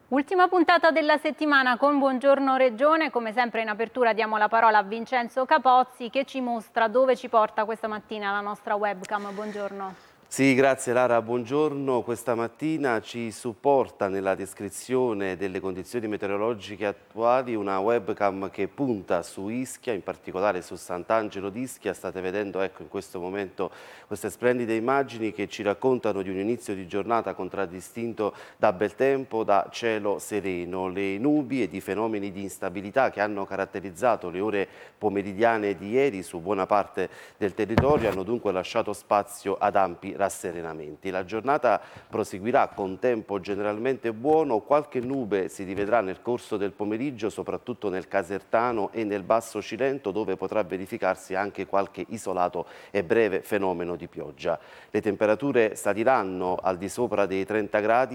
Ultima puntata della settimana con Buongiorno Regione. Come sempre in apertura diamo la parola a Vincenzo Capozzi che ci mostra dove ci porta questa mattina la nostra webcam. Buongiorno. Sì, grazie Lara, buongiorno. Questa mattina ci supporta nella descrizione delle condizioni meteorologiche attuali una webcam che punta su Ischia, in particolare su Sant'Angelo d'Ischia. State vedendo in questo momento queste splendide immagini che ci raccontano di un inizio di giornata contraddistinto da bel tempo, da cielo sereno. Le nubi e di fenomeni di instabilità che hanno caratterizzato le ore pomeridiane di ieri su buona parte del territorio hanno dunque lasciato spazio ad ampi rasserenamenti. La giornata proseguirà con tempo generalmente buono, qualche nube si rivedrà nel corso del pomeriggio, soprattutto nel Casertano e nel Basso Cilento, dove potrà verificarsi anche qualche isolato e breve fenomeno di pioggia. Le temperature saliranno al di sopra dei 30 gradi